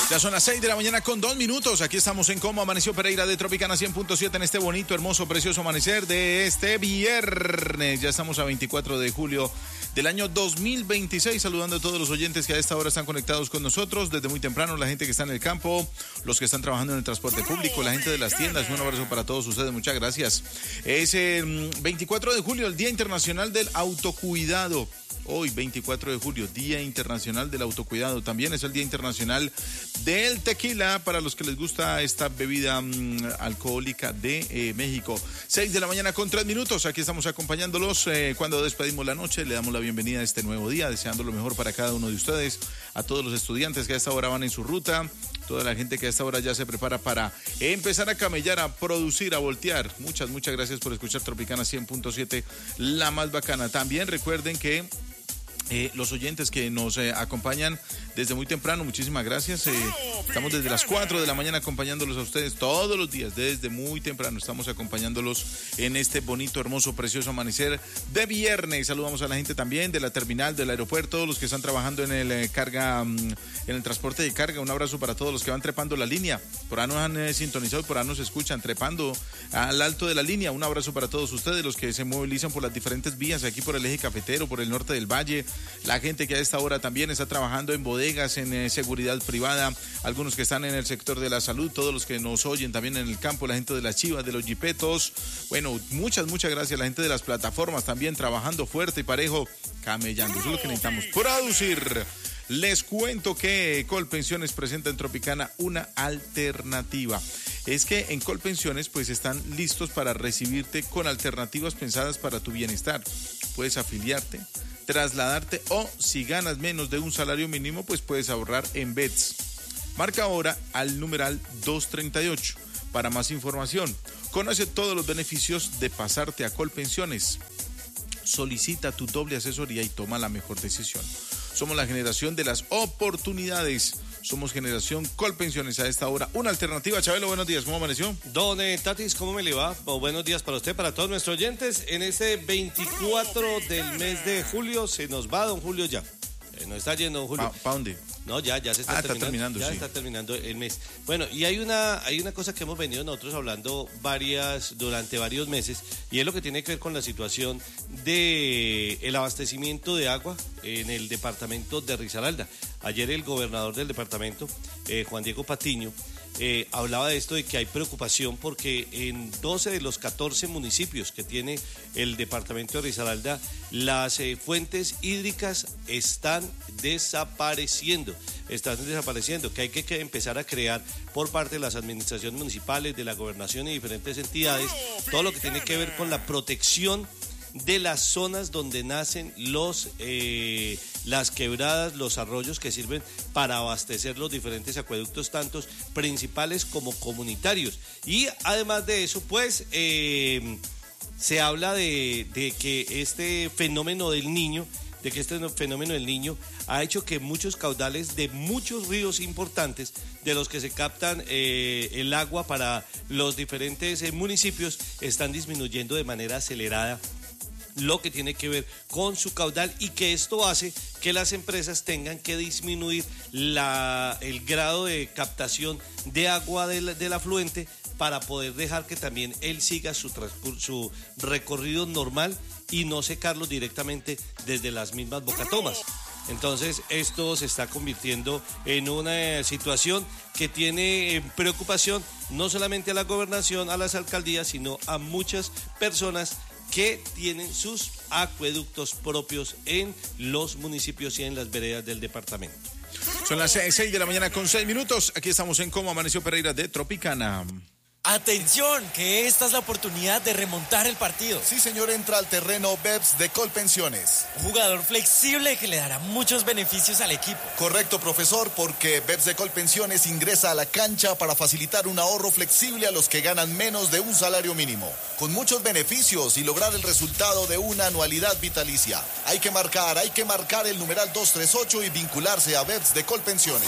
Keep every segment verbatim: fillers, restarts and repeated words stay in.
Ya son las seis de la mañana con dos minutos. Aquí estamos en Cómo Amaneció Pereira de Tropicana cien punto siete en este bonito, hermoso, precioso amanecer de este viernes. Ya estamos a veinticuatro de julio del año dos mil veintiséis. Saludando a todos los oyentes que a esta hora están conectados con nosotros desde muy temprano, la gente que está en el campo, los que están trabajando en el transporte público, la gente de las tiendas. Un abrazo para todos ustedes, muchas gracias. Es el veinticuatro de julio, el Día Internacional del Autocuidado. Hoy, veinticuatro de julio, Día Internacional del Autocuidado. También es el Día Internacional del Tequila, para los que les gusta esta bebida um, alcohólica de eh, México. seis de la mañana con tres minutos. Aquí estamos acompañándolos eh, cuando despedimos la noche. Le damos la bienvenida a este nuevo día, deseando lo mejor para cada uno de ustedes, a todos los estudiantes que a esta hora van en su ruta, toda la gente que a esta hora ya se prepara para empezar a camellar, a producir, a voltear. Muchas, muchas gracias por escuchar Tropicana cien punto siete, la más bacana. También recuerden que Eh, los oyentes que nos eh, acompañan desde muy temprano, muchísimas gracias. Eh, estamos desde las cuatro de la mañana acompañándolos a ustedes todos los días, desde muy temprano. Estamos acompañándolos en este bonito, hermoso, precioso amanecer de viernes. Saludamos a la gente también de la terminal, del aeropuerto, los que están trabajando en el eh, carga, en el transporte de carga. Un abrazo para todos los que van trepando la línea. Por ahí nos han eh, sintonizado y por ahí nos escuchan trepando al alto de la línea. Un abrazo para todos ustedes, los que se movilizan por las diferentes vías, aquí por el eje cafetero, por el norte del valle. La gente que a esta hora también está trabajando en bodegas, en eh, seguridad privada, algunos que están en el sector de la salud, todos los que nos oyen también en el campo, la gente de las chivas, de los jipetos. Bueno, muchas, muchas gracias. La gente de las plataformas también trabajando fuerte y parejo, camellando. Eso es lo que necesitamos, producir. Les cuento que Colpensiones presenta en Tropicana una alternativa. Es que en Colpensiones pues están listos para recibirte con alternativas pensadas para tu bienestar. Puedes afiliarte, trasladarte o si ganas menos de un salario mínimo pues puedes ahorrar en Bets. Marca ahora al numeral doscientos treinta y ocho para más información. Conoce todos los beneficios de pasarte a Colpensiones. Solicita tu doble asesoría y toma la mejor decisión. Somos la generación de las oportunidades. Somos generación Colpensiones a esta hora. Una alternativa. Chabelo, buenos días. ¿Cómo amaneció? Don eh, Tatis, ¿cómo me le va? Oh, buenos días para usted, para todos nuestros oyentes. En este veinticuatro del mes de julio se nos va don Julio ya. Eh, nos está yendo don Julio. ¿Para dónde? No, ya, ya se está, ah, terminando, está terminando. Ya sí. está terminando el mes. Bueno, y hay una, hay una cosa que hemos venido nosotros hablando varias, durante varios meses, y es lo que tiene que ver con la situación de el abastecimiento de agua en el departamento de Risaralda. Ayer el gobernador del departamento, eh, Juan Diego Patiño, Eh, hablaba de esto, de que hay preocupación porque en doce de los catorce municipios que tiene el departamento de Risaralda, las eh, fuentes hídricas están desapareciendo, están desapareciendo, que hay que, que empezar a crear por parte de las administraciones municipales, de la gobernación y diferentes entidades, todo lo que tiene que ver con la protección de las zonas donde nacen los eh, las quebradas, los arroyos que sirven para abastecer los diferentes acueductos, tantos principales como comunitarios. Y además de eso, pues eh, se habla de, de que este fenómeno del niño, de que este fenómeno del niño ha hecho que muchos caudales de muchos ríos importantes, de los que se captan eh, el agua para los diferentes eh, municipios, están disminuyendo de manera acelerada lo que tiene que ver con su caudal, y que esto hace que las empresas tengan que disminuir la, el grado de captación de agua del, del afluente para poder dejar que también él siga su, su recorrido normal y no secarlo directamente desde las mismas bocatomas. Entonces esto se está convirtiendo en una situación que tiene preocupación no solamente a la gobernación, a las alcaldías, sino a muchas personas que tienen sus acueductos propios en los municipios y en las veredas del departamento. Son las seis de la mañana con seis minutos. Aquí estamos en Cómo Amaneció Pereira de Tropicana. Atención, que esta es la oportunidad de remontar el partido. Sí, señor, entra al terreno Bets de Colpensiones. Un jugador flexible que le dará muchos beneficios al equipo. Correcto, profesor, porque Bets de Colpensiones ingresa a la cancha para facilitar un ahorro flexible a los que ganan menos de un salario mínimo, con muchos beneficios y lograr el resultado de una anualidad vitalicia. Hay que marcar, hay que marcar el numeral doscientos treinta y ocho y vincularse a Bets de Colpensiones.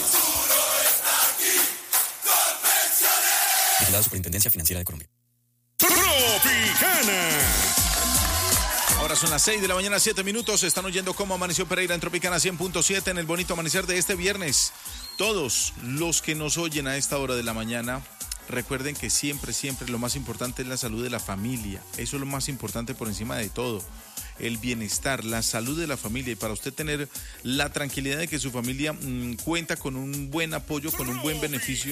La Superintendencia Financiera de Colombia. Tropicana. Ahora son las seis de la mañana, siete minutos. Están oyendo cómo amaneció Pereira en Tropicana cien punto siete en el bonito amanecer de este viernes. Todos los que nos oyen a esta hora de la mañana, recuerden que siempre, siempre lo más importante es la salud de la familia. Eso es lo más importante por encima de todo. El bienestar, la salud de la familia, y para usted tener la tranquilidad de que su familia mmm, cuenta con un buen apoyo, con un buen beneficio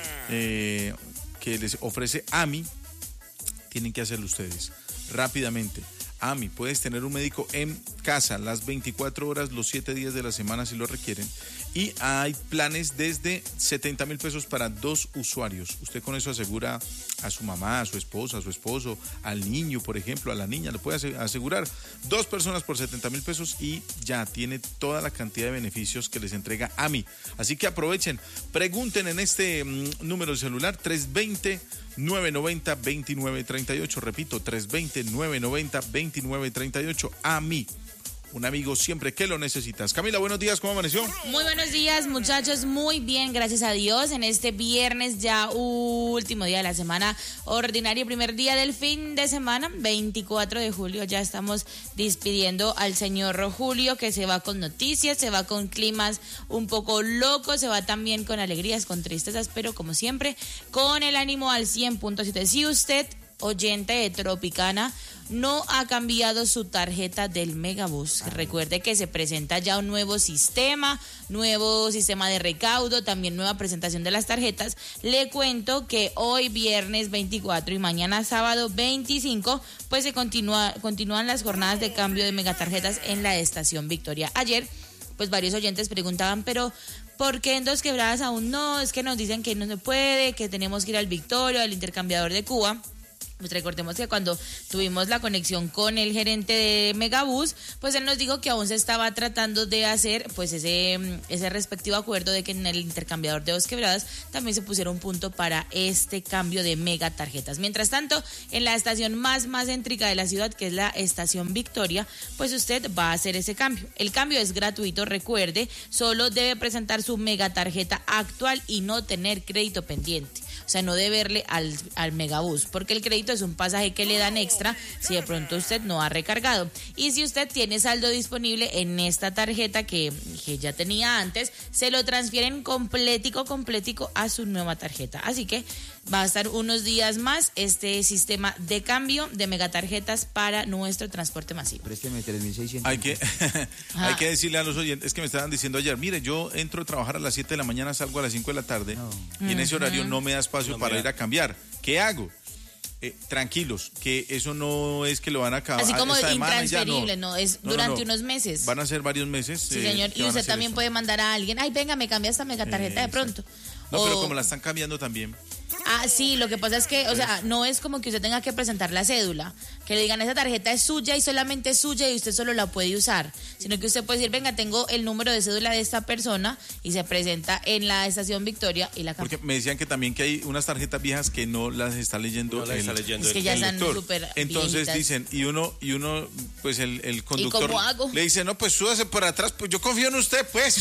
eh, que les ofrece A M I, tienen que hacerlo ustedes rápidamente. A M I, puedes tener un médico en casa las veinticuatro horas, los siete días de la semana si lo requieren, y hay planes desde setenta mil pesos para dos usuarios. Usted con eso asegura a su mamá, a su esposa, a su esposo, al niño, por ejemplo, a la niña, le puede asegurar dos personas por setenta mil pesos y ya tiene toda la cantidad de beneficios que les entrega A M I. Así que aprovechen, pregunten en este mm, número de celular tres dos cero, nueve nueve cero, dos nueve tres ocho, repito, tres dos cero, nueve nueve cero, dos nueve tres ocho, A M I. Un amigo siempre que lo necesitas. Camila, buenos días, ¿cómo amaneció? Muy buenos días, muchachos, muy bien, gracias a Dios. En este viernes, ya último día de la semana ordinaria, primer día del fin de semana, veinticuatro de julio, ya estamos despidiendo al señor Julio, que se va con noticias, se va con climas un poco locos, se va también con alegrías, con tristezas, pero como siempre, con el ánimo al cien punto siete. Si usted, oyente de Tropicana, no ha cambiado su tarjeta del Megabús, recuerde que se presenta ya un nuevo sistema, nuevo sistema de recaudo, también nueva presentación de las tarjetas. Le cuento que hoy viernes veinticuatro y mañana sábado veinticinco, pues se continúa, continúan las jornadas de cambio de megatarjetas en la estación Victoria. Ayer, pues varios oyentes preguntaban, pero ¿por qué en Dos Quebradas aún no? Es que nos dicen que no se puede, que tenemos que ir al Victoria, al intercambiador de Cuba. Pues recordemos que cuando tuvimos la conexión con el gerente de Megabús, pues él nos dijo que aún se estaba tratando de hacer pues ese, ese respectivo acuerdo de que en el intercambiador de Dos Quebradas también se pusiera un punto para este cambio de megatarjetas. Mientras tanto, en la estación más, más céntrica de la ciudad, que es la estación Victoria, pues usted va a hacer ese cambio. El cambio es gratuito, recuerde, solo debe presentar su megatarjeta actual y no tener crédito pendiente. O sea, no deberle al, al Megabús, porque el crédito es un pasaje que le dan extra si de pronto usted no ha recargado. Y si usted tiene saldo disponible en esta tarjeta que, que ya tenía antes, se lo transfieren completico, completico a su nueva tarjeta. Así que va a estar unos días más este sistema de cambio de megatarjetas para nuestro transporte masivo. Présteme tres mil seiscientos. Hay que, hay que decirle a los oyentes que me estaban diciendo ayer, mire, yo entro a trabajar a las siete de la mañana, salgo a las cinco de la tarde, no. y en ese horario no me da espacio no, para ir a cambiar. ¿Qué hago? Eh, tranquilos, que eso no es que lo van a acabar. Así como esta intransferible, no. no, es no, durante no, no. unos meses. Van a ser varios meses. Sí, eh, señor, y usted también eso. puede mandar a alguien, ay, venga, me cambia esta megatarjeta eh, de pronto. No, o... pero como la están cambiando también. Ah, sí, lo que pasa es que, o sea, no es como que usted tenga que presentar la cédula, que le digan esa tarjeta es suya y solamente es suya y usted solo la puede usar, sino que usted puede decir, venga, tengo el número de cédula de esta persona y se presenta en la estación Victoria y la cambia. Porque me decían que también que hay unas tarjetas viejas que no las está leyendo, no las el, está leyendo es que el, ya el están súper Entonces viejitas. Dicen, y uno, y uno, pues el, el conductor ¿Y cómo hago? le dice, no, pues súbase por atrás, pues yo confío en usted, pues.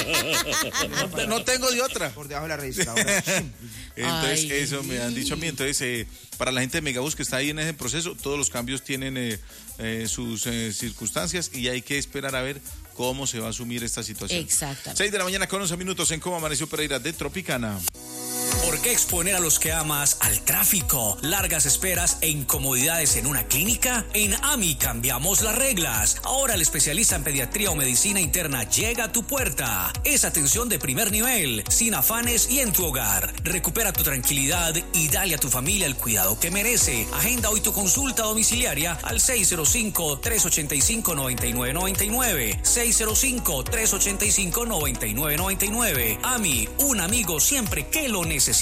no, no tengo de otra. Por debajo de la registradora. Entonces, Ay. eso me han dicho a mí. Entonces, eh, para la gente de Megabús que está ahí en ese proceso, todos los cambios tienen eh, eh, sus eh, circunstancias y hay que esperar a ver cómo se va a asumir esta situación. Exactamente. seis de la mañana con once minutos en Cómo Amaneció Pereira de Tropicana. ¿Por qué exponer a los que amas al tráfico, largas esperas e incomodidades en una clínica? En A M I cambiamos las reglas. Ahora el especialista en pediatría o medicina interna llega a tu puerta. Es atención de primer nivel, sin afanes y en tu hogar. Recupera tu tranquilidad y dale a tu familia el cuidado que merece. Agenda hoy tu consulta domiciliaria al seis cero cinco, tres ocho cinco, nueve nueve nueve nueve. seis cero cinco, tres ocho cinco, nueve nueve nueve nueve. A M I, un amigo siempre que lo necesites.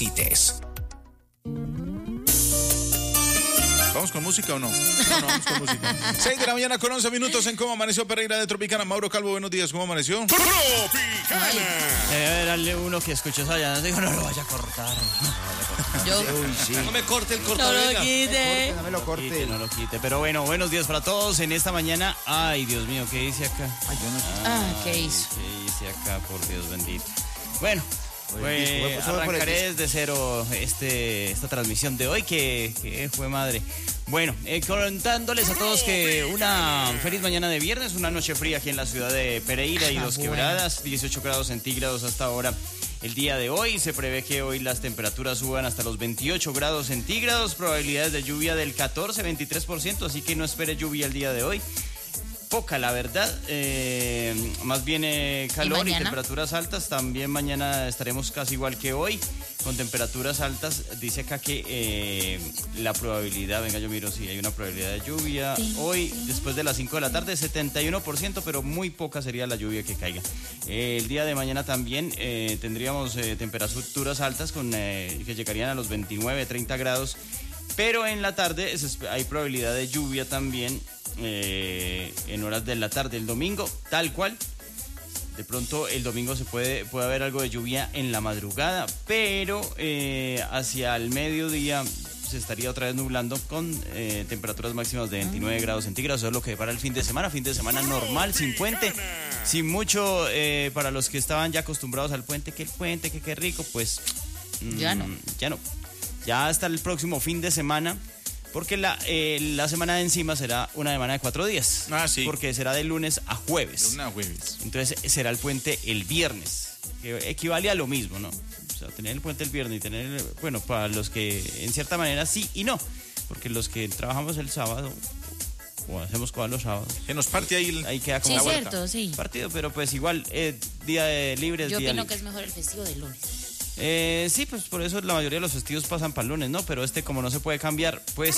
¿Vamos con música o no? No, no, vamos con música. seis de la mañana con once minutos en Cómo Amaneció Pereira de Tropicana. Mauro Calvo, buenos días, ¿cómo amaneció? ¡Tropicana! Debe darle uno que escuchó esa llana. Digo, no lo vaya a cortar. Yo, Uy, sí. No me corte el no cortavega. lo quite. No me lo corte. Quite, no lo quite. Pero bueno, buenos días para todos en esta mañana. Ay, Dios mío, ¿qué dice acá? Ay, yo no... Ah, ¿qué hizo? ¿Qué dice acá? Por Dios bendito. Bueno, Pues arrancaré desde cero este, esta transmisión de hoy, que, que fue madre. Bueno, eh, contándoles a todos que una feliz mañana de viernes, una noche fría aquí en la ciudad de Pereira y Dos Quebradas, dieciocho grados centígrados hasta ahora. El día de hoy se prevé que hoy las temperaturas suban hasta los veintiocho grados centígrados, probabilidades de lluvia del catorce a veintitrés por ciento, así que no espere lluvia el día de hoy. Poca, la verdad, eh, más bien eh, calor y, y temperaturas altas. También mañana estaremos casi igual que hoy, con temperaturas altas. Dice acá que eh, la probabilidad, venga yo miro si hay una probabilidad de lluvia. Sí. Hoy, después de las cinco de la tarde, setenta y uno por ciento, pero muy poca sería la lluvia que caiga. Eh, el día de mañana también eh, tendríamos eh, temperaturas altas con eh, que llegarían a los veintinueve, treinta grados. Pero en la tarde hay probabilidad de lluvia también. Eh, en horas de la tarde el domingo, tal cual. De pronto el domingo se puede, puede haber algo de lluvia en la madrugada, pero eh, hacia el mediodía se estaría otra vez nublando con eh, temperaturas máximas de veintinueve mm. grados centígrados. Eso es lo que para el fin de semana, fin de semana normal, sin puente, sin mucho eh, para los que estaban ya acostumbrados al puente, que el puente, que qué rico, pues mm, ya no. Ya no. Ya hasta el próximo fin de semana. Porque la, eh, la semana de encima será una semana de cuatro días. Ah, sí. Porque será de lunes a jueves. De lunes a jueves. Entonces será el puente el viernes, que equivale a lo mismo, ¿no? O sea, tener el puente el viernes y tener, el, bueno, para los que en cierta manera sí y no. Porque los que trabajamos el sábado o hacemos cosas los sábados. Que nos parte ahí el, ahí queda como sí, la vuelta. cierto, sí. Partido, pero pues igual, eh, día de libre es Yo día opino libre. que es mejor el festivo del lunes. Eh, sí, pues por eso la mayoría de los festivos pasan para el lunes, ¿no? Pero este, como no se puede cambiar, pues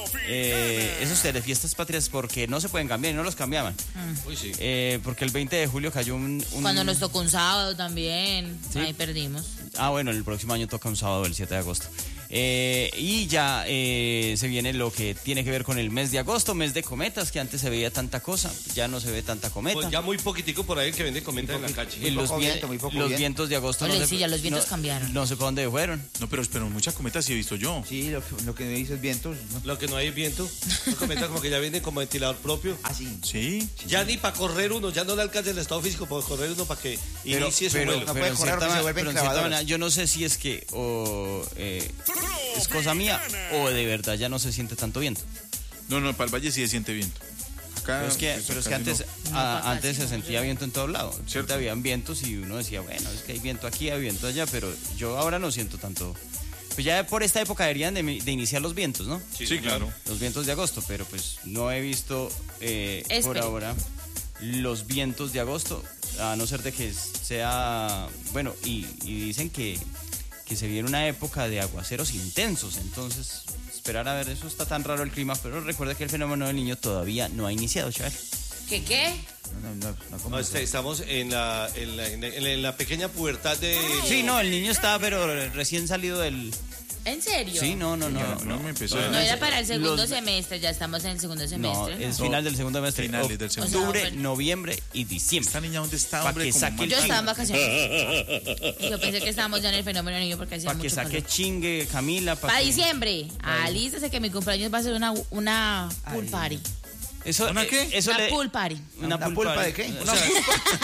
eh, esos de fiestas patrias, porque no se pueden cambiar y no los cambiaban. Mm. Uy, sí. Eh, porque el veinte de julio cayó un, un... Cuando nos tocó un sábado también, ¿sí? Ahí perdimos. Ah, bueno, el próximo año toca un sábado, el siete de agosto. Eh, y ya eh, se viene lo que tiene que ver con el mes de agosto, mes de cometas, que antes se veía tanta cosa, ya no se ve tanta cometa. Pues ya muy poquitico por ahí el que vende cometa en la calle. Y los, viento, muy poco los viento. vientos de agosto Ole, no sí, sé, ya los vientos no, cambiaron. No sé para dónde fueron. No, pero, pero muchas cometas sí he visto yo. Sí, lo, lo que me dice es vientos, ¿no? Lo que no hay es viento. Los cometa como que ya venden como ventilador propio. Ah, sí. Sí. Ya ni para correr uno, ya no le alcanza el estado físico para correr uno para que Pero, inicie su pero, vuelo. No pero puede en correr cierta porque se ma- vuelven pero en cierta clavadoras. manera, yo no sé si es que o, eh, es cosa mía o de verdad ya no se siente tanto viento. No, no, para el valle sí se siente viento. Acá, Pero es que, pues, pero es que casi antes, no. a- acá antes sí se no, sentía sí. viento en todos lados. Cierto. Cierto. Habían vientos y uno decía, bueno, es que hay viento aquí, hay viento allá, pero yo ahora no siento tanto. Pues ya por esta época deberían de, de iniciar los vientos, ¿no? Sí, sí, claro. Los vientos de agosto, pero pues no he visto eh, por Espere. ahora los vientos de agosto, a no ser de que sea, bueno, y, y dicen que, que se viene una época de aguaceros intensos, entonces esperar a ver, eso está tan raro el clima, pero recuerda que el fenómeno del niño todavía no ha iniciado, chaval. ¿Qué qué? No, no, no, no, No, como este, estamos en la, en, la, en, la, en la pequeña pubertad de... Sí, no, el niño está, pero recién salido del... ¿En serio? Sí, no, no, no. No, no, no me empezó. No era para el segundo Los- semestre, ya estamos en el segundo No, semestre. es ¿no? final del segundo semestre. Finales del segundo. Octubre, O sea, bueno. noviembre y diciembre. Esta niña, ¿dónde está, Pa' hombre? que Como saque mal- el Yo estaba en chingo. vacaciones. Y yo pensé que estábamos ya en el fenómeno niño porque hacía Para que mucho saque calor. chingue, Camila. Para que... diciembre. Alístese que mi cumpleaños va a ser una, una pool Ay. party. Eso, ¿Una eh, qué? Eso Una le... pool party. Una, ¿Una pool pulpa party. de qué? O sea,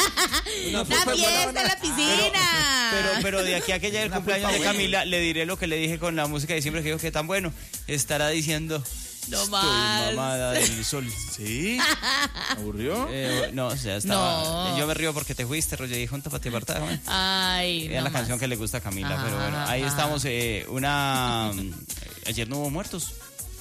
Una fiesta en la piscina. pero, pero de aquí a que llegue el Una cumpleaños pulpa de buena. Camila, le diré lo que le dije con la música de diciembre, que dijo que tan bueno. Estará diciendo... No Estoy más. mamada del sol. ¿Sí? ¿Aburrió? Eh, no, o sea, estaba... No. Yo me río porque te fuiste, rollo, y junta para ti apartada, güey. Ay, Era no la más. canción que le gusta a Camila, Ajá, pero bueno, ahí ajá. estamos. Eh, una. Ayer no hubo muertos.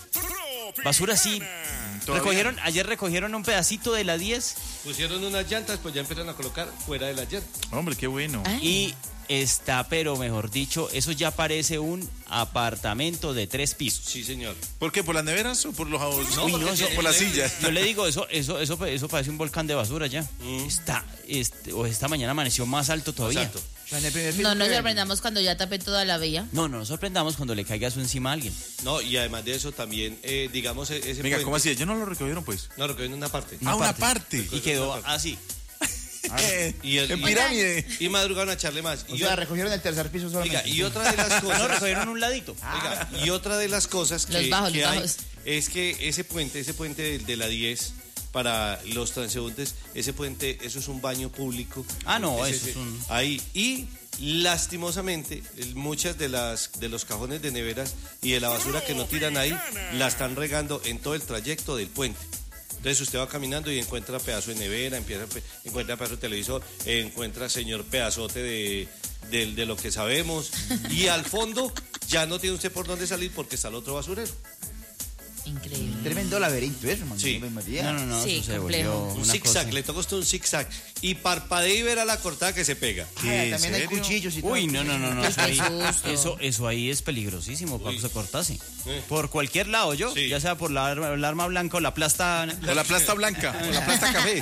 Basura sí. ¿Todavía? Recogieron, ayer recogieron un pedacito de la diez Pusieron unas llantas, pues ya empezaron a colocar fuera de las llantas. Hombre, qué bueno. Ay. y está, pero mejor dicho, eso ya parece un apartamento de tres pisos. Sí, señor. ¿Por qué? ¿Por las neveras o por los No, Uy, porque no, tiene por las nivel. sillas? Yo le digo, eso, eso, eso, eso parece un volcán de basura ya. Está, este, o esta mañana amaneció más alto todavía. Exacto. O sea, en el primer piso No nos que- sorprendamos cuando ya tapé toda la vía. No, no nos sorprendamos cuando le caiga eso encima a alguien. No, y además de eso también, eh, digamos, e- ese Venga, puente- ¿cómo así? ¿Ellos no lo recogieron, pues? No, recogiendo una parte. Ah, una parte. Y quedó así. Eh, Y el- en y- pirámide. Y madrugaron a echarle más. O Y, sea, o- recogieron el tercer piso solamente. oiga, y otra de las No, cosas... recogieron un ladito. Oiga, y otra de las cosas que, Los bajos, que los hay bajos. es que ese puente, ese puente de, de la diez para los transeúntes, ese puente, eso es un baño público. Ah, no, Ese- eso es un- Ahí, y lastimosamente, muchas de las de los cajones de neveras y de la basura que no tiran ahí, la están regando en todo el trayecto del puente. Entonces usted va caminando y encuentra pedazo de nevera, empieza, encuentra pedazo de televisor, encuentra señor pedazote de, de, de lo que sabemos, y al fondo ya no tiene usted por dónde salir porque está el otro basurero. Increíble. Tremendo laberinto eso, hermano. Sí. María. No, no, no, Sí, eso se complejo. volvió Un una zigzag, cosa. le toca a usted un zigzag. Y parpadea y verá la cortada que se pega. Ay, ¿En también hay serio? cuchillos y todo. Uy, no, no, no, no. Qué Eso ahí, susto. eso, eso ahí es peligrosísimo para que se cortase. Eh. Por cualquier lado, yo, Sí. ya sea por la, arma- el arma blanca o la plasta. O la plasta blanca, o la plasta café.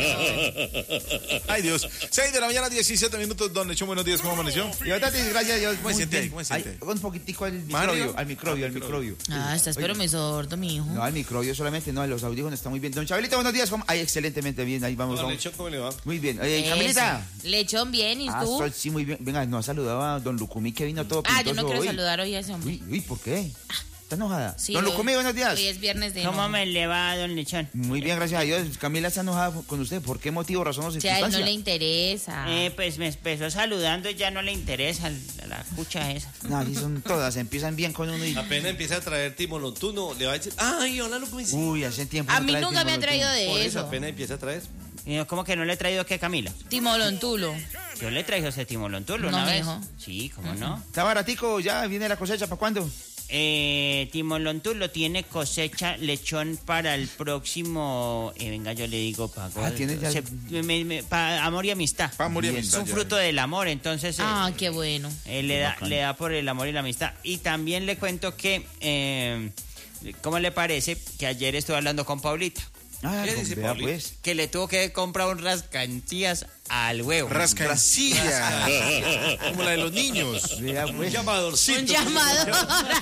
Ay, Dios. seis de la mañana, diecisiete minutos. Don Lechón, buenos días, ¿cómo amaneció? Y ahorita te gracias a Dios. ¿Cómo se muy siente ahí? bien. ¿Cómo se siente Ay, ahí? un poquitico al Mario. microbio, al microbio, al microbio. Ah, estás pero me sordo, mi hijo. No, al microbio solamente, no, los audífonos están muy bien. Don Chabelita, buenos días. ¿Cómo? Ay, excelentemente bien, ahí vamos. Don vamos. Lechón, ¿cómo le va? Muy bien. Oye, Eso. Camilita. Lechón, bien, ¿y Ah, tú? sol, sí, muy bien. Venga, no ha saludado a don Lucumí que vino todo Ah, pintoso yo no quiero hoy. saludar hoy a ese hombre. Uy, uy, ¿por qué? ¿Está enojada? Sí, don hoy- Lucumí, buenos días. Hoy es viernes de ¿Cómo enojo. me le va, don Lechón? Muy bien, gracias a Dios. Camila está enojada con usted. ¿Por qué motivo, razón o Si a él no circunstancia? le interesa. Eh, pues me empezó saludando y ya no le interesa la, la cucha esa. No, así son todas. Empiezan bien con uno y... Apenas empieza a traer timolontuno, le va a decir, ay, hola, lo que Uy, hace tiempo. a no mí trae nunca me ha timolontuno. traído Por de eso eso. apenas empieza a traer. Y yo, ¿cómo que no le he traído qué, Camila? Timolontulo. Yo le traje ese timolontulo No, una vez. mijo. Sí, ¿cómo no? ¿Está baratico? ¿Ya viene la cosecha? ¿Para cuándo? Eh, timolontulo tiene cosecha Lechón para el próximo... eh, venga, yo le digo para... Ah, tiene ya- para amor y amistad. Pa' morir Bien. Es amistad, un ya. fruto del amor, entonces... eh, Ah, qué bueno. Eh, le, da, le da por el amor y la amistad. Y también le cuento que, eh, ¿cómo le parece? Que ayer estuve hablando con Paulita, Ah, ¿Qué con- dice vea, Paulita? pues. que le tuvo que comprar un rascancías al huevo. Rascancilla. Como la de los niños. Vea, Un pues. llamadorcito. Un llamador.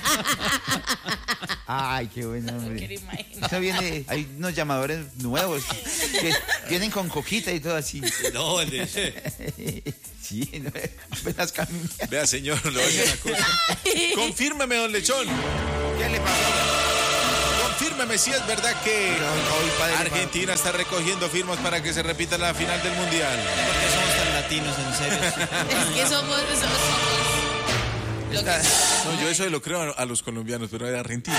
Ay, qué bueno, hombre. quiero imaginar. Eso viene, hay unos llamadores nuevos que vienen con coquita y todo así. No, el de... Sí, no, apenas caminan. Vea, señor, le voy a decir una cosa. Confírmeme, don Lechón. ¿Qué le pasó? Confírmeme si es verdad que Hoy, padre, Argentina está recogiendo firmas para que se repita la final del Mundial. ¿Por qué somos tan latinos, en serio? Es que somos, somos, somos lo que- No, yo eso lo creo a, a los colombianos, pero de Argentina.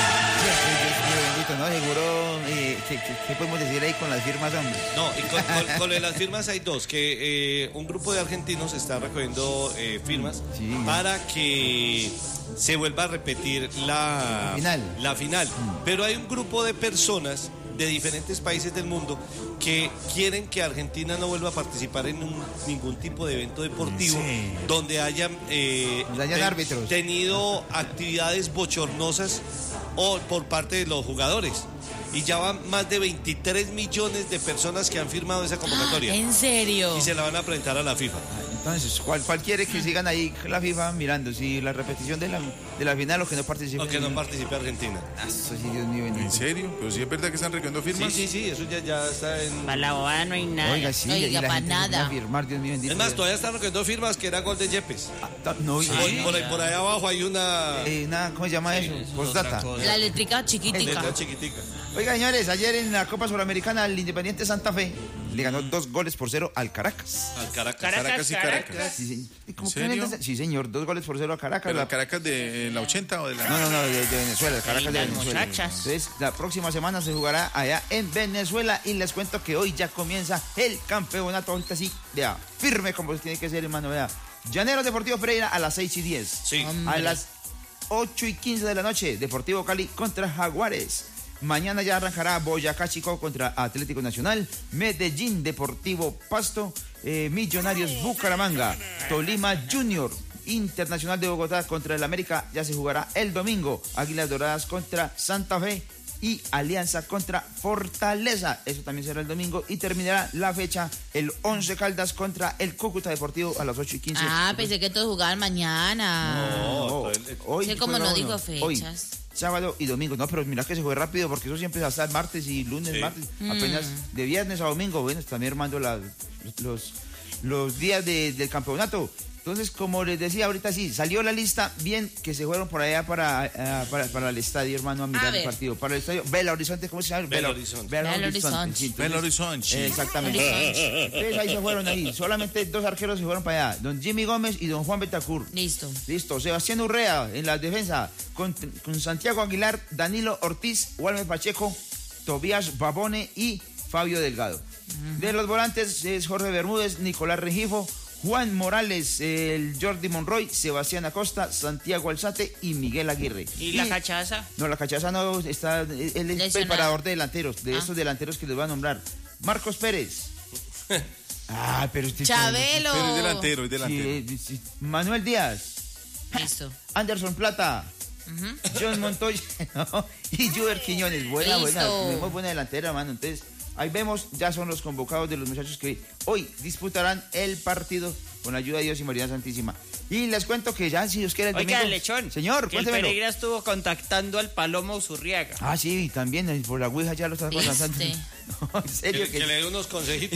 Dios bendito, ¿no? Seguro, eh, ¿qué, qué, qué podemos decir ahí con las firmas, hombre? No, y con, con- con lo de las firmas hay dos, que eh, un grupo de argentinos está recogiendo eh, firmas Sí. para que se vuelva a repetir la Final. la final. Pero hay un grupo de personas de diferentes países del mundo que quieren que Argentina no vuelva a participar en un- ningún tipo de evento deportivo Sí. donde hayan, eh, Donde hayan ten- árbitros. tenido actividades bochornosas o por parte de los jugadores. Y ya van más de veintitrés millones de personas que han firmado esa convocatoria. ¿En serio? Y se la van a presentar a la FIFA. Entonces, ¿cuál, cuál quiere que sigan ahí la FIFA mirando? Si la repetición de la, de la final o que no participen. O que no participe Argentina. Ah, eso sí, Dios mío, bendito. ¿En serio? ¿Pero sí es verdad que están recogiendo Sí, firmas? sí, sí, eso ya, ya está en... Para la bobada no hay nada. Oiga, sí, Oiga, y la pa' gente se pone nada. a firmar, Dios mío, bendito. Es más, todavía están recogiendo firmas que era gol de Yepes. Ah, ta- no, Por, eh, por ahí, por ahí abajo hay una... eh, nada, ¿cómo se llama eso? Postdata. La eléctrica chiquitica. letra chiquitica. Oiga, señores, ayer en la Copa Suramericana el Independiente Santa Fe le ganó dos goles por cero al Caracas. Al Caracas. Caracas y Caracas. Sí, sí. ¿Y cómo ¿En que serio? me- Sí, señor, dos goles por cero a Caracas. ¿Pero La- el Caracas de la ochenta o de la...? No, no, no, de, de Venezuela, el Caracas de las Venezuela. muchachas. Entonces, la próxima semana se jugará allá en Venezuela y les cuento que hoy ya comienza el campeonato. Ahorita sí, vea, firme como tiene que ser, hermano, vea. Llaneros Deportivo Pereira a las seis y diez. Sí. A las ocho y quince de la noche, Deportivo Cali contra Jaguares. Mañana ya arrancará Boyacá Chico contra Atlético Nacional, Medellín Deportivo Pasto, eh, Millonarios Bucaramanga, Tolima Junior, Internacional de Bogotá contra el América, ya se jugará el domingo, Águilas Doradas contra Santa Fe y Alianza contra Fortaleza, eso también será el domingo y terminará la fecha el Once Caldas contra el Cúcuta Deportivo a las ocho y quince. Ah, pensé que todos jugaban mañana. No, hoy Sí, como juega no uno. digo Hoy, fechas. sábado y domingo. No, pero mira que se fue rápido porque eso siempre hasta martes y lunes, Sí. martes. Mm. Apenas de viernes a domingo. Bueno, también armando la- los, los días de- del campeonato. Entonces, como les decía ahorita, sí, salió la lista, bien que se fueron por allá para, uh, para, para el estadio, hermano, a mirar A el ver. partido. Para el estadio, Belo Horizonte, ¿cómo se llama? Belo Horizonte. Belo Belo Horizonte. Horizonte. sí, entonces, Belo Horizonte. eh, exactamente. Entonces ahí se fueron ahí. Solamente dos arqueros se fueron para allá. Don Jimmy Gómez y don Juan Betancur. Listo. Listo. Sebastián Urrea en la defensa. Con, con Santiago Aguilar, Danilo Ortiz, Walmer Pacheco, Tobías Babone y Fabio Delgado. De los volantes es Jorge Bermúdez, Nicolás Regifo, Juan Morales, el Jordi Monroy, Sebastián Acosta, Santiago Alzate y Miguel Aguirre. ¿Y la cachaza? No, la cachaza no está, él es Lesionado. preparador de delanteros, de Ah. estos delanteros que les voy a nombrar. Marcos Pérez. Ah, pero este Chabelo. Pero es delantero, es Sí, delantero. eh, sí. Manuel Díaz, Listo. Anderson Plata, John Montoya ¿no? y Juber Quiñones. Buena, buena, Listo. muy buena delantera, mano. Entonces, ahí vemos, ya son los convocados de los muchachos que hoy disputarán el partido con la ayuda de Dios y María Santísima. Y les cuento que ya, si Dios quiere, el Oiga, domingo... Lechón. Señor, que el cuéntemelo. Pereira estuvo contactando al Palomo Zurriaga. Ah, sí, también, eh, por la Ouija ya lo estás pasando. ¿Viste? No, en serio Que, que... que le dé unos consejitos.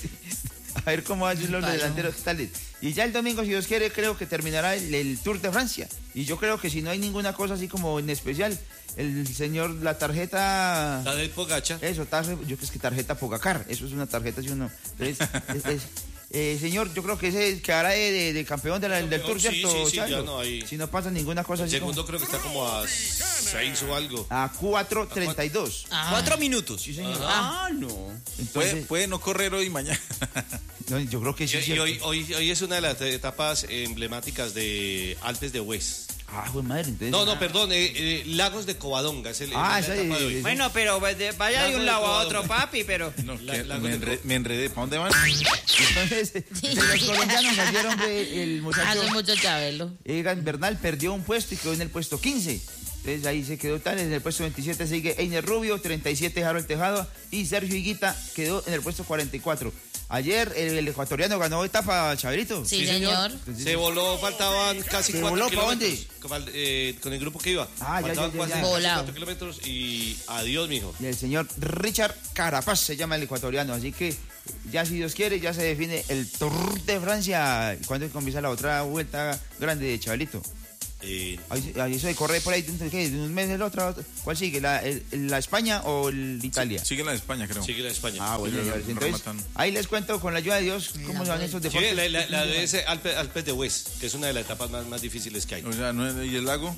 A ver cómo hacen los Palo. delanteros tales. Y ya el domingo, si Dios quiere, creo que terminará el, el Tour de Francia. Y yo creo que si no hay ninguna cosa así como en especial, el señor, la tarjeta... La del Pogacha. Eso, tarje- yo creo que es que tarjeta Pogacar. Eso es una tarjeta, si uno... Entonces, es- es- eh, señor, yo creo que ese quedará de, de- de campeón de la- del Campeón, Tour, sí, ¿cierto? sí, sí, Chayo? ya no hay- Si no pasa ninguna cosa El así segundo como... creo que está como a seis o algo. A cuatro treinta y dos. Ah. Cuatro minutos. Sí, señor. Ah, no. Puede, Entonces, puede no correr hoy y mañana. no, yo creo que Y, sí. y cierto. hoy, hoy, hoy es una de las etapas emblemáticas de Alpes de Hues. Ah, güey, madre, entonces... No, no, perdón, eh, eh, Lagos de Covadonga. Es el, Ah, es la esa etapa de es- hoy. es- Bueno, pero vaya vaya de un lado a otro, papi, pero... No, La- que la- me, enre- me enredé. ¿Para dónde van? Entonces, de los colombianos ayer, hombre, el muchacho Hace mucho Chabelo. Egan Bernal perdió un puesto y quedó en el puesto quince. Entonces ahí se quedó tal. En el puesto veintisiete sigue Einer Rubio, treinta y siete Harold Tejada y Sergio Higuita quedó en el puesto cuarenta y cuatro. Ayer el, el ecuatoriano ganó etapa, Chaverito. Sí, señor. Entonces, Se voló, faltaban casi ¿Se cuatro voló? ¿Pa' kilómetros. Con, eh, con el grupo que iba. Ah, ya, Faltaban ya, ya, casi- ya. casi Volado. cuatro kilómetros y adiós, mijo. Y el señor Richard Carapaz se llama el ecuatoriano. Así que ya si Dios quiere, ya se define el Tour de Francia. ¿Cuándo comienza la otra vuelta grande de Chavalito? Eh, Ahí, ahí eso de correr por ahí, ¿qué? ¿De un mes el otro? ¿Cuál sigue? ¿La, el- la España o el Italia? Sigue la de España, creo. sigue la España. Ah, bueno, Sí, señores. lo Entonces, rematan. ahí les cuento con la ayuda de Dios cómo se van esos Sí, deportes. la, la, la de ese Alpe- Alpes de Hues, que es una de las etapas más, más difíciles que hay. O sea, ¿no es- ¿y el lago?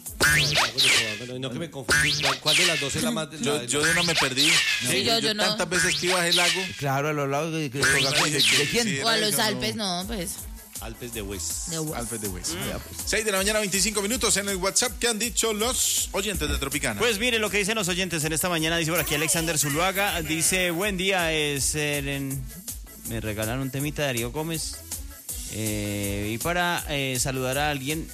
No, no que me confundí. ¿Cuál- ¿Cuál de las dos es la más? Yo, la- yo de no me perdí. Sí, yo- yo no. Tantas veces que iba al lago. Claro, a los lados de, de, de- de- ¿de quién? Sí. O a los Eso no. Alpes, no, pues. Alpes de Hues. De Hues. Alpes de Hues. pues. seis de la mañana, veinticinco minutos en el WhatsApp. ¿Qué han dicho los oyentes de Tropicana? Pues mire lo que dicen los oyentes en esta mañana. Dice por aquí Alexander Zuluaga. Dice, buen día, es en- me regalaron un temita de Darío Gómez. Eh, y para eh, saludar a alguien,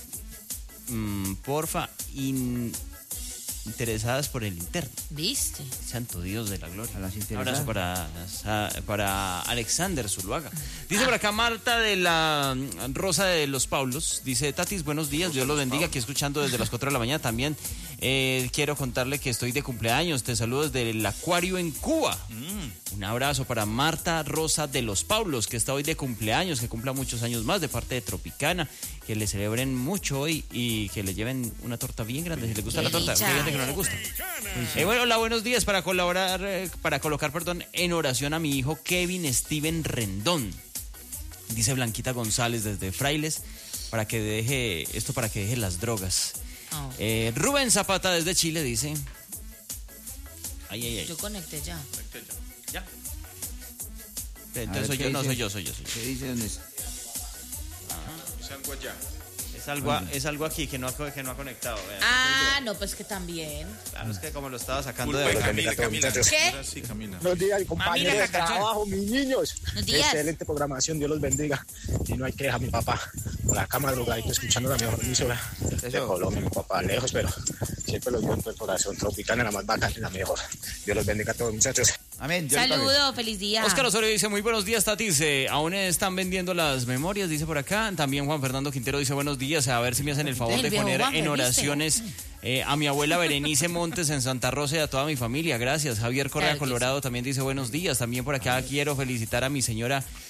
mm, porfa, in- interesadas por el interno. ¿Viste? Santo Dios de la gloria. A las Un interesadas. abrazo para, para Alexander Zuluaga. Dice por acá Marta de la Rosa de los Paulos. Dice, Tatis, buenos días. Dios los bendiga. Aquí escuchando desde las cuatro de la mañana también. Eh, quiero contarle que estoy de cumpleaños. Te saludo desde el Acuario en Cuba. Un abrazo para Marta Rosa de los Paulos, que está hoy de cumpleaños, que cumpla muchos años más de parte de Tropicana. Que le celebren mucho hoy y que le lleven una torta bien grande. Si le gusta Qué la torta, dicha. porque hay gente que no le gusta. Eh, bueno, hola, buenos días. Para colaborar, eh, para colocar, perdón, en oración a mi hijo Kevin Steven Rendón. Dice Blanquita González desde Frailes, para que deje, esto para que deje las drogas. Oh. Eh, Rubén Zapata desde Chile dice. Ay, ay, ay. Yo conecté ya. Ya. A Entonces ver, soy ¿qué yo, no dice? soy yo, soy yo, soy yo. ¿Qué dice dónde es? Es algo, a- es algo aquí que no ha, co- que no ha conectado. vean. Ah, no, pues que también. Claro, es que como lo estaba sacando Culpa de de acá. Camila, Camila. ¿Qué? Ahora sí, Camila. Buenos días, compañeros de Camila, trabajo, mis niños. Buenos días. Excelente programación, Dios los bendiga. Y no hay que dejar a mi papá con la cama drogadito escuchando la mejor emisora de Eso. Colombia. Mi papá lejos, pero siempre los veo en el corazón. Tropicana, la más bacana y la mejor. Dios los bendiga a todos, muchachos. Amén. Dios le pague. Saludo, feliz día. Oscar Osorio dice, muy buenos días, Tati. Dice, aún están vendiendo las memorias, dice por acá. También Juan Fernando Quintero dice, buenos días, a ver si me hacen el favor El de viejo poner Juanfe, en ¿viste? oraciones eh, a mi abuela Berenice Montes en Santa Rosa y a toda mi familia. Gracias. Javier Correa Claro que Colorado también dice, buenos días. También por acá quiero felicitar a mi señora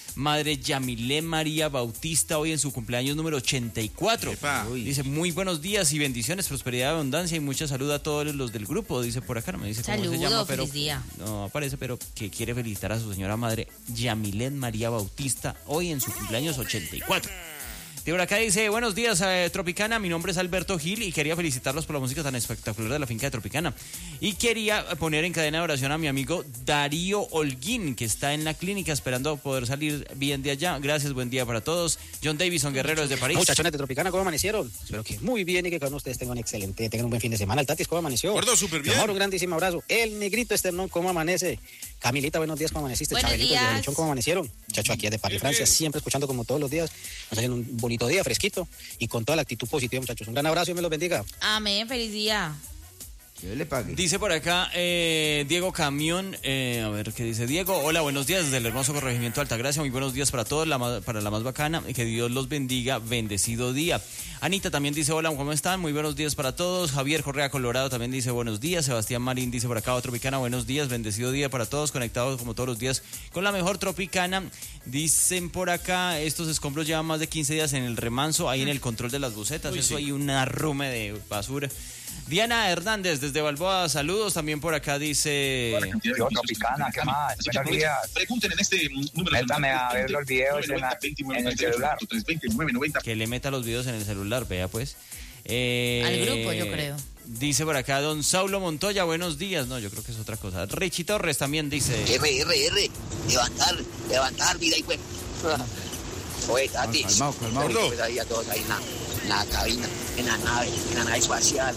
Madre Yamilé María Bautista, hoy en su cumpleaños número ochenta y cuatro. Dice, muy buenos días y bendiciones, prosperidad, abundancia y mucha salud a todos los del grupo. Dice por acá, no me dice cómo Saludo, se llama, pero feliz día. no aparece, pero que quiere felicitar a su señora madre Yamilé María Bautista, hoy en su cumpleaños ochenta y cuatro. De por acá dice, buenos días eh, Tropicana, mi nombre es Alberto Gil y quería felicitarlos por la música tan espectacular de la finca de Tropicana. Y quería poner en cadena de oración a mi amigo Darío Holguín, que está en la clínica esperando poder salir bien de allá. Gracias, buen día para todos. John Davison Guerrero desde París. Muchachones de Tropicana, ¿cómo amanecieron? Espero que muy bien y que con ustedes tengan un excelente, tengan un buen fin de semana. El Tatis, ¿cómo amaneció? Gordo, súper bien. Mi amor, un grandísimo abrazo. El Negrito Esternón, ¿cómo amanece? Camilita, buenos días, ¿cómo amaneciste? Buenos Chabelito, días. Lechón, ¿cómo amanecieron? Chacho, aquí de París, Francia, siempre escuchando como todos los días. Nos hacen un bonito día, fresquito y con toda la actitud positiva, muchachos. Un gran abrazo, Dios me los bendiga. Amén, feliz día. Que le pague. Dice por acá eh, Diego Camión, eh, a ver qué dice Diego. Hola, buenos días desde el hermoso corregimiento Altagracia. Muy buenos días para todos, la más, para la más bacana. Que Dios los bendiga, bendecido día. Anita también dice, hola, ¿cómo están? Muy buenos días para todos. Javier Correa Colorado también dice, buenos días. Sebastián Marín dice por acá, Tropicana, buenos días, bendecido día para todos, conectados como todos los días con la mejor Tropicana. Dicen por acá, estos escombros llevan más de quince días en el remanso, ahí en el control de las bucetas. Uy, eso sí. Hay un arrume de basura. Diana Hernández desde Balboa, saludos. También por acá dice... Yo, Tropicana, ¿qué más? Buenos días. Pregunten en este número. Métame a ver los videos en, la, en el celular. Que le meta los videos en el celular, vea pues. Eh, Al grupo, yo creo. Dice por acá don Saulo Montoya, buenos días. No, yo creo que es otra cosa. Richie Torres también dice... R, R, R, levantar, levantar, vida y cuerpo. Oye, Tati, calmado, calmado. Pues ahí a todos ahí en la, en la cabina, en la nave, en la nave espacial.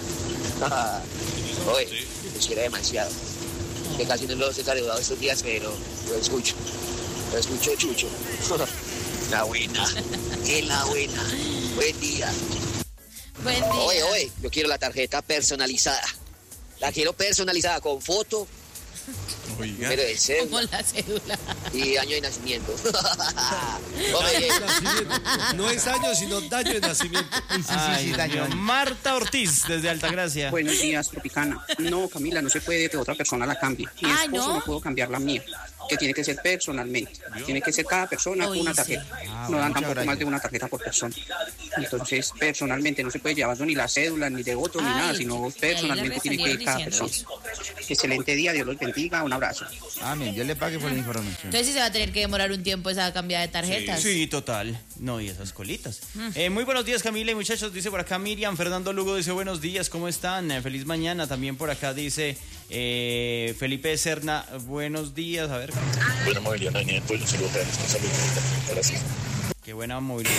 Oye, quisiera demasiado. Que casi no los he saludado estos días, pero lo escucho. Lo escucho, Chucho. La buena, es la buena. Buen día. Buen día. Oye, oye, yo quiero la tarjeta personalizada. La quiero personalizada con foto, Oiga. número de cédula. Como la cédula. Y año de nacimiento. Oye, no es año, sino daño de nacimiento. Sí, sí, sí, Ay, sí, Dios daño. mío. Marta Ortiz desde Altagracia. Buenos días, Tropicana. No, Camila, no se puede que otra persona la cambie. Mi Ah, esposo ¿no? no puedo cambiar la mía, que tiene que ser personalmente. Tiene que ser cada persona Oye, una sí. tarjeta. Ah, No dan muchas tampoco gracias. más de una tarjeta por persona. Entonces, personalmente no se puede llevar ni la cédula, ni de otro, ni Ay, nada, sino que- que ahí personalmente le tiene que ir cada salieron persona. Excelente día, Dios los bendiga, un abrazo. Amén, Dios le pague por la información. Entonces sí se va a tener que demorar un tiempo esa cambia de tarjetas. Sí, total. No, y esas colitas. Eh, muy buenos días, Camila y muchachos. Dice por acá Miriam. Fernando Lugo dice buenos días, ¿cómo están? Eh, feliz mañana. También por acá dice eh, Felipe Serna, buenos días. A ver. Buena movilidad, no hay ni el pueblo, saludos para los responsables. Ahora sí. Qué buena movilidad.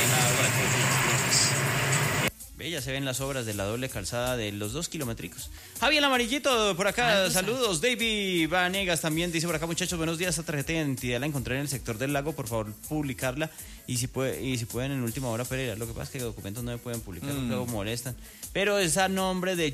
Eh, Ve, ya se ven las obras de la doble calzada de los dos kilométricos. Javier Amarillito, por acá, Ay, saludos. David Vanegas también dice por acá, muchachos, buenos días. Esta tarjeta de identidad la encontré en el sector del lago, por favor, publicarla. Y si puede, y si pueden en última hora, Pereira. Lo que pasa es que los documentos no me pueden publicar, Mm. luego molestan. Pero es a nombre de